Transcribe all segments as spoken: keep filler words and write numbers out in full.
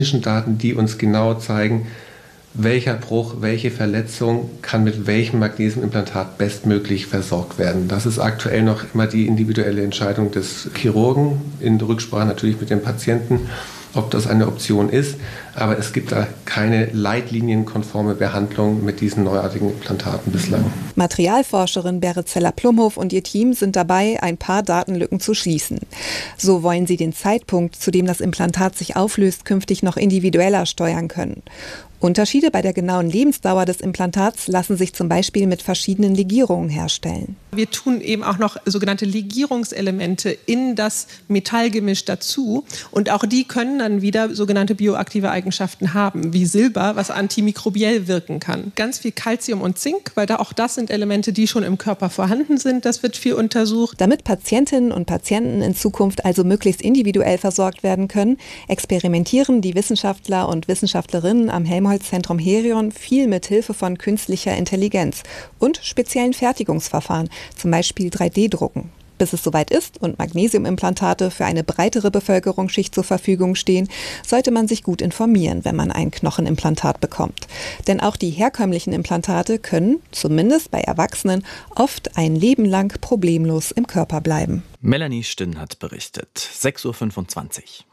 Daten, die uns genau zeigen, welcher Bruch, welche Verletzung kann mit welchem Magnesiumimplantat bestmöglich versorgt werden. Das ist aktuell noch immer die individuelle Entscheidung des Chirurgen, in Rücksprache natürlich mit dem Patienten, ob das eine Option ist. Aber es gibt da keine leitlinienkonforme Behandlung mit diesen neuartigen Implantaten bislang. Materialforscherin Berit Zeller-Plumhoff und ihr Team sind dabei, ein paar Datenlücken zu schließen. So wollen sie den Zeitpunkt, zu dem das Implantat sich auflöst, künftig noch individueller steuern können. Unterschiede bei der genauen Lebensdauer des Implantats lassen sich zum Beispiel mit verschiedenen Legierungen herstellen. Wir tun eben auch noch sogenannte Legierungselemente in das Metallgemisch dazu. Und auch die können dann wieder sogenannte bioaktive Eigenschaften haben, wie Silber, was antimikrobiell wirken kann. Ganz viel Calcium und Zink, weil da auch das sind Elemente, die schon im Körper vorhanden sind. Das wird viel untersucht. Damit Patientinnen und Patienten in Zukunft also möglichst individuell versorgt werden können, experimentieren die Wissenschaftler und Wissenschaftlerinnen am Helmholtz-Zentrum Herion viel mit Hilfe von künstlicher Intelligenz und speziellen Fertigungsverfahren, zum Beispiel drei D Drucken. Bis es soweit ist und Magnesiumimplantate für eine breitere Bevölkerungsschicht zur Verfügung stehen, sollte man sich gut informieren, wenn man ein Knochenimplantat bekommt. Denn auch die herkömmlichen Implantate können, zumindest bei Erwachsenen, oft ein Leben lang problemlos im Körper bleiben. Melanie Stinn hat berichtet. sechs Uhr fünfundzwanzig.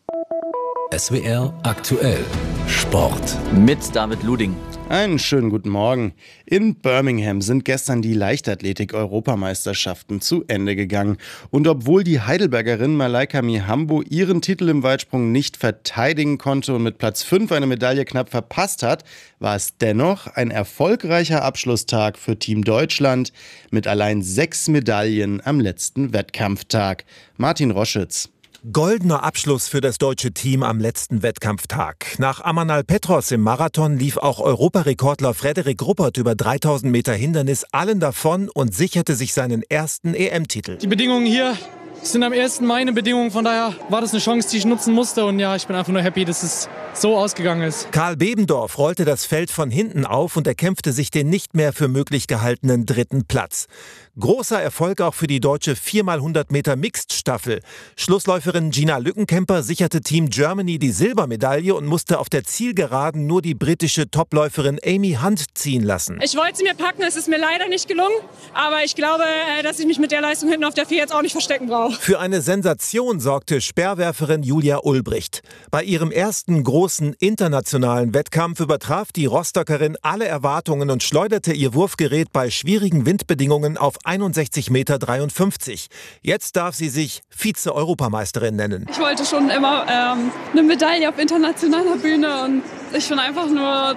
S W R aktuell Sport. Mit David Luding. Einen schönen guten Morgen. In Birmingham sind gestern die Leichtathletik-Europameisterschaften zu Ende gegangen. Und obwohl die Heidelbergerin Malaika Mihambo ihren Titel im Weitsprung nicht verteidigen konnte und mit Platz fünf eine Medaille knapp verpasst hat, war es dennoch ein erfolgreicher Abschlusstag für Team Deutschland mit allein sechs Medaillen am letzten Wettkampftag. Martin Roschitz. Goldener Abschluss für das deutsche Team am letzten Wettkampftag. Nach Amanal Petros im Marathon lief auch Europarekordler Frederik Ruppert über dreitausend Meter Hindernis allen davon und sicherte sich seinen ersten E M-Titel. Die Bedingungen hier sind am ersten meine Bedingungen, von daher war das eine Chance, die ich nutzen musste und ja, ich bin einfach nur happy, dass es so ausgegangen ist. Karl Bebendorf rollte das Feld von hinten auf und erkämpfte sich den nicht mehr für möglich gehaltenen dritten Platz. Großer Erfolg auch für die deutsche vier mal hundert Meter Mixed-Staffel. Schlussläuferin Gina Lückenkämper sicherte Team Germany die Silbermedaille und musste auf der Zielgeraden nur die britische Topläuferin Amy Hunt ziehen lassen. Ich wollte sie mir packen, es ist mir leider nicht gelungen, aber ich glaube, dass ich mich mit der Leistung hinten auf der vier jetzt auch nicht verstecken brauche. Für eine Sensation sorgte Speerwerferin Julia Ulbricht. Bei ihrem ersten großen internationalen Wettkampf übertraf die Rostockerin alle Erwartungen und schleuderte ihr Wurfgerät bei schwierigen Windbedingungen auf einundsechzig Komma dreiundfünfzig Meter. Jetzt darf sie sich Vize-Europameisterin nennen. Ich wollte schon immer ähm, eine Medaille auf internationaler Bühne und ich bin einfach nur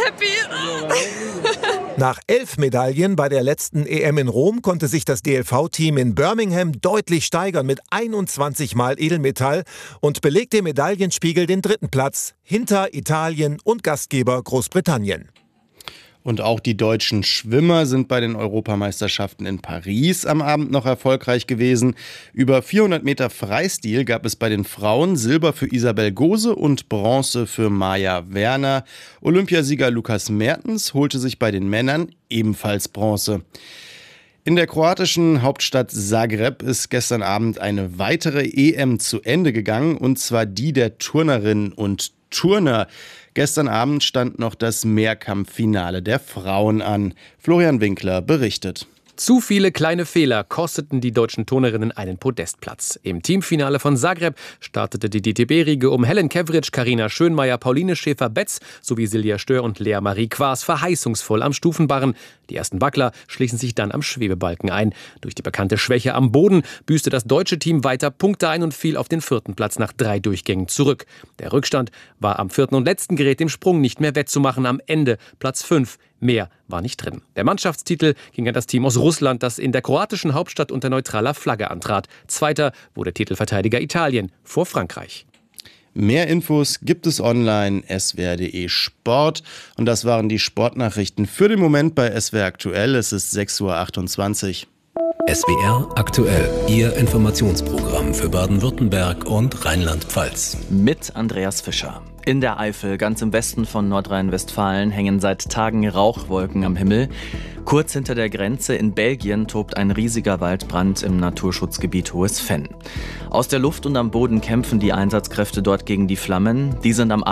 happy. Nach elf Medaillen bei der letzten E M in Rom konnte sich das D L V-Team in Birmingham deutlich steigern mit einundzwanzig Mal Edelmetall und belegt im Medaillenspiegel den dritten Platz hinter Italien und Gastgeber Großbritannien. Und auch die deutschen Schwimmer sind bei den Europameisterschaften in Paris am Abend noch erfolgreich gewesen. Über vierhundert Meter Freistil gab es bei den Frauen Silber für Isabel Gose und Bronze für Maja Werner. Olympiasieger Lukas Mertens holte sich bei den Männern ebenfalls Bronze. In der kroatischen Hauptstadt Zagreb ist gestern Abend eine weitere E M zu Ende gegangen, und zwar die der Turnerinnen und Turner. Gestern Abend stand noch das Mehrkampffinale der Frauen an. Florian Winkler berichtet. Zu viele kleine Fehler kosteten die deutschen Turnerinnen einen Podestplatz. Im Teamfinale von Zagreb startete die D T B-Riege um Helen Kevric, Carina Schönmeier, Pauline Schäfer-Betz sowie Silja Stör und Lea Marie Quaas verheißungsvoll am Stufenbarren. Die ersten Wackler schließen sich dann am Schwebebalken ein. Durch die bekannte Schwäche am Boden büßte das deutsche Team weiter Punkte ein und fiel auf den vierten Platz nach drei Durchgängen zurück. Der Rückstand war am vierten und letzten Gerät im Sprung nicht mehr wettzumachen. Am Ende Platz fünf. Mehr war nicht drin. Der Mannschaftstitel ging an das Team aus Russland, das in der kroatischen Hauptstadt unter neutraler Flagge antrat. Zweiter wurde Titelverteidiger Italien vor Frankreich. Mehr Infos gibt es online, s w r punkt d e Sport. Und das waren die Sportnachrichten für den Moment bei S W R aktuell. Es ist sechs Uhr achtundzwanzig. S W R aktuell, Ihr Informationsprogramm für Baden-Württemberg und Rheinland-Pfalz. Mit Andreas Fischer. In der Eifel, ganz im Westen von Nordrhein-Westfalen, hängen seit Tagen Rauchwolken am Himmel. Kurz hinter der Grenze in Belgien tobt ein riesiger Waldbrand im Naturschutzgebiet Hohes Venn. Aus der Luft und am Boden kämpfen die Einsatzkräfte dort gegen die Flammen. Die sind am